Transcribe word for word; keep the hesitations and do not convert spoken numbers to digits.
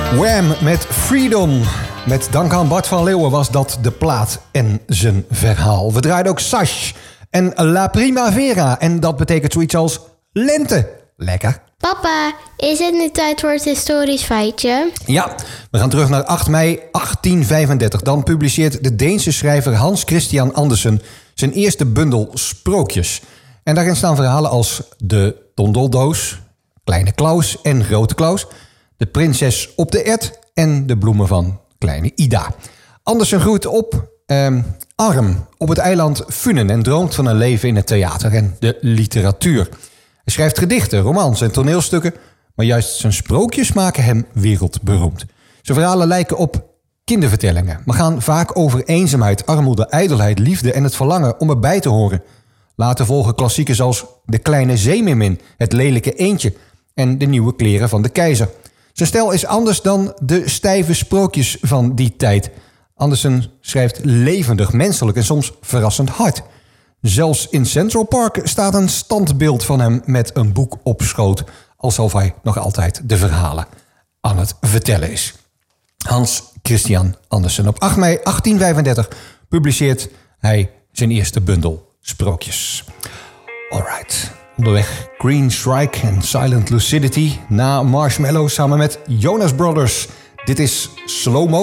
Wham met Freedom. Met dank aan Bart van Leeuwen was dat de plaat en zijn verhaal. We draaiden ook Sash en La Primavera. En dat betekent zoiets als lente. Lekker. Papa, is het nu tijd voor het historisch feitje? Ja, we gaan terug naar acht mei achttien vijfendertig. Dan publiceert de Deense schrijver Hans Christian Andersen zijn eerste bundel Sprookjes. En daarin staan verhalen als de Tondeldoos, Kleine Klaus en Grote Klaus, de prinses op de erd en de bloemen van kleine Ida. Andersen groeit op, eh, arm op het eiland Funen en droomt van een leven in het theater en de literatuur. Hij schrijft gedichten, romans en toneelstukken, maar juist zijn sprookjes maken hem wereldberoemd. Zijn verhalen lijken op kindervertellingen, maar gaan vaak over eenzaamheid, armoede, ijdelheid, liefde en het verlangen om erbij te horen. Later volgen klassieken zoals De Kleine Zeemeermin, Het Lelijke Eendje en De Nieuwe Kleren van de Keizer. Zijn stijl is anders dan de stijve sprookjes van die tijd. Andersen schrijft levendig, menselijk en soms verrassend hard. Zelfs in Central Park staat een standbeeld van hem met een boek op schoot, alsof hij nog altijd de verhalen aan het vertellen is. Hans Christian Andersen. Op acht mei achttien vijfendertig publiceert hij zijn eerste bundel Sprookjes. Alright. Onderweg Green Strike en Silent Lucidity. Na Marshmallow samen met Jonas Brothers. Dit is Slow Mo.